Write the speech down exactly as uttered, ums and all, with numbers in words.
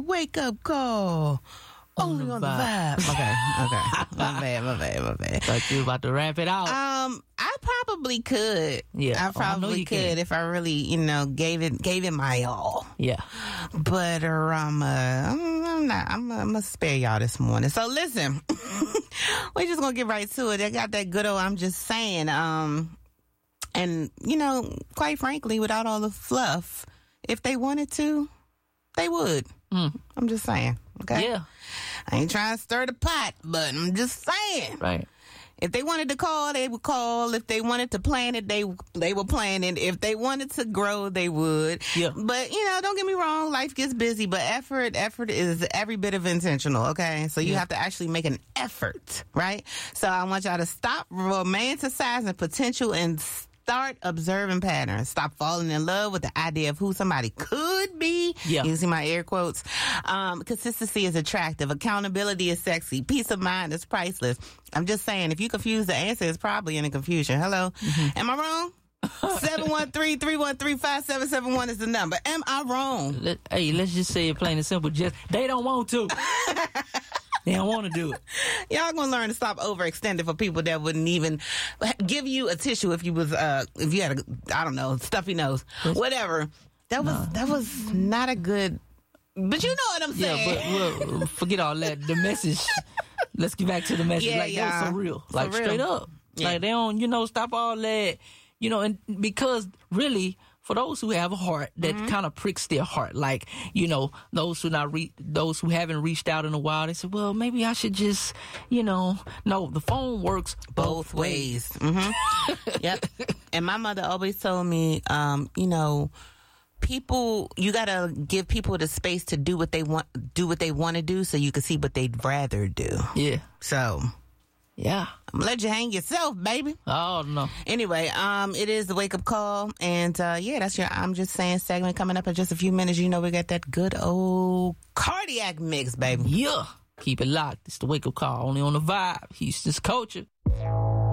wake up call. Only on the vibe. Okay, okay. My bad, my bad, my bad. Thought you were about to wrap it out. Um, I probably could. Yeah. I probably oh, I could can. if I really, you know, gave it gave it my all. Yeah. But um, uh, I'm, I'm not. I'm, I'm gonna spare y'all this morning. So listen, we're just gonna get right to it. I got that good old. I'm just saying. Um, and you know, quite frankly, without all the fluff, if they wanted to, they would. Mm. I'm just saying. Okay. Yeah. I ain't trying to stir the pot, but I'm just saying. Right. If they wanted to call, they would call. If they wanted to plan it, they they would plan it. If they wanted to grow, they would. Yeah. But, you know, don't get me wrong. Life gets busy, but effort, effort is every bit of intentional, okay? So you Yeah. have to actually make an effort, right? So I want y'all to stop romanticizing potential and start observing patterns. Stop falling in love with the idea of who somebody could be. Yeah. You can see my air quotes. Um, consistency is attractive. Accountability is sexy. Peace of mind is priceless. I'm just saying, if you confuse, the answer is probably in the confusion. Hello? Mm-hmm. Am I wrong? seven one three, three one three, five seven seven one is the number. Am I wrong? Let, hey, let's just say it plain and simple. Just they don't want to. They don't want to do it. Y'all gonna learn to stop overextending for people that wouldn't even give you a tissue if you was uh if you had a I don't know stuffy nose, whatever. That was No. that was not a good. But you know what I'm saying. Yeah, but we'll forget all that. The message. Let's get back to the message. Yeah, like yeah. that was so real. For Like real. straight up. Yeah. Like they don't, you know, stop all that. You know, and because really, for those who have a heart that Mm-hmm. kind of pricks their heart, like, you know, those who not re- those who haven't reached out in a while, they say, well, maybe I should just, you know, no, the phone works Both ways. Mm-hmm. Yep. And my mother always told me, um, you know, people, you gotta give people the space to do what they want, do what they want to do, so you can see what they'd rather do. Yeah. So Yeah. I'm gonna let you hang yourself, baby. Oh, no. Anyway, um, it is the wake up call, and uh, yeah, that's your I'm just saying segment coming up in just a few minutes. You know we got that good old cardiac mix, baby. Yeah. Keep it locked. It's the wake up call only on the vibe. Houston's culture.